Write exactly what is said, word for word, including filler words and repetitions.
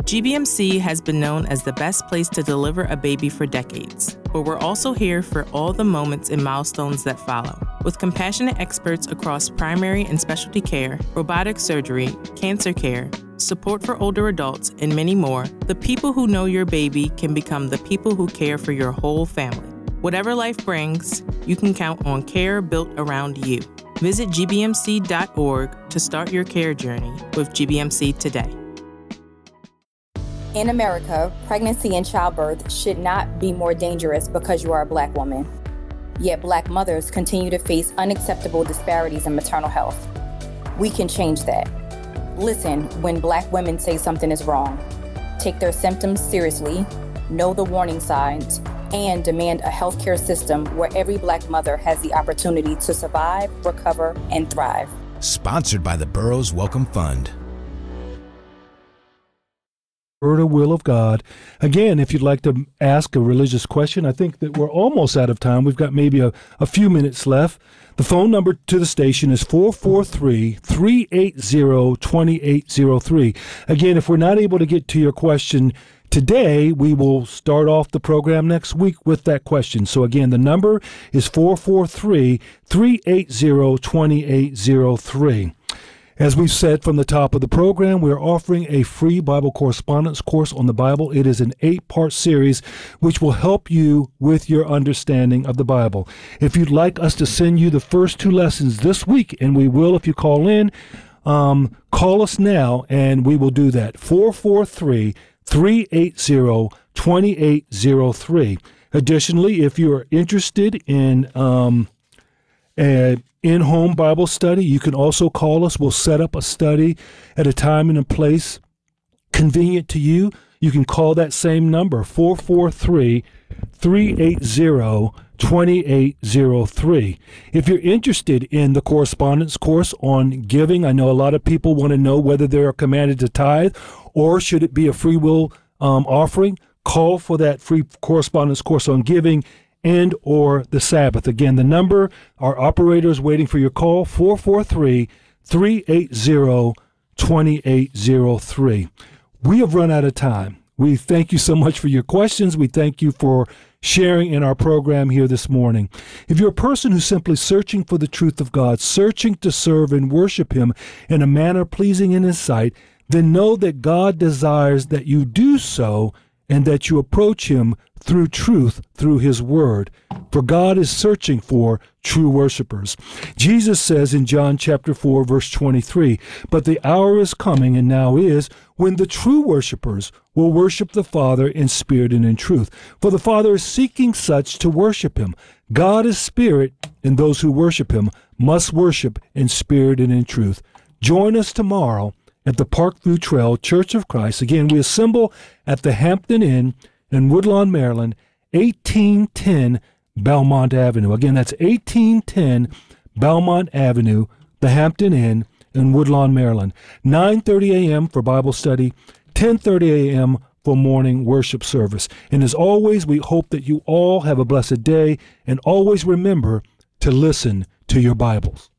G B M C has been known as the best place to deliver a baby for decades, but we're also here for all the moments and milestones that follow. With compassionate experts across primary and specialty care, robotic surgery, cancer care, support for older adults, and many more, the people who know your baby can become the people who care for your whole family. Whatever life brings, you can count on care built around you. Visit G B M C dot org to start your care journey with G B M C today. In America, pregnancy and childbirth should not be more dangerous because you are a Black woman. Yet Black mothers continue to face unacceptable disparities in maternal health. We can change that. Listen when Black women say something is wrong. Take their symptoms seriously, know the warning signs, and demand a healthcare system where every Black mother has the opportunity to survive, recover, and thrive. Sponsored by the Burroughs Wellcome Fund. Word or will of God. Again, if you'd like to ask a religious question, I think that we're almost out of time. We've got maybe a, a few minutes left. The phone number to the station is four four three, three eight zero, two eight zero three. Again, if we're not able to get to your question today, we will start off the program next week with that question. So again, the number is four four three, three eight zero, two eight zero three. As we've said from the top of the program, we're offering a free Bible correspondence course on the Bible. It is an eight-part series which will help you with your understanding of the Bible. If you'd like us to send you the first two lessons this week, and we will if you call in, um, call us now and we will do that. four four three, three eight zero, two eight zero three. Additionally, if you are interested in um, a in-home Bible study, you can also call us. We'll set up a study at a time and a place convenient to you. You can call that same number, four four three, three eight zero, two eight zero three. If you're interested in the correspondence course on giving, I know a lot of people want to know whether they are commanded to tithe or should it be a free will um, offering. Call for that free correspondence course on giving and or the Sabbath. Again, the number, our operator is waiting for your call, four four three, three eight zero, two eight zero three. We have run out of time. We thank you so much for your questions. We thank you for sharing in our program here this morning. If you're a person who's simply searching for the truth of God, searching to serve and worship Him in a manner pleasing in His sight, then know that God desires that you do so and that you approach Him through truth, through His Word. For God is searching for true worshipers. Jesus says in John chapter four, verse twenty-three, "But the hour is coming, and now is, when the true worshipers will worship the Father in spirit and in truth. For the Father is seeking such to worship Him. God is spirit, and those who worship Him must worship in spirit and in truth." Join us tomorrow at the Parkview Trail Church of Christ. Again, we assemble at the Hampton Inn in Woodlawn, Maryland, eighteen ten Belmont Avenue. Again, that's eighteen ten Belmont Avenue, the Hampton Inn in Woodlawn, Maryland. nine thirty a.m. for Bible study, ten thirty a.m. for morning worship service. And as always, we hope that you all have a blessed day, and always remember to listen to your Bibles.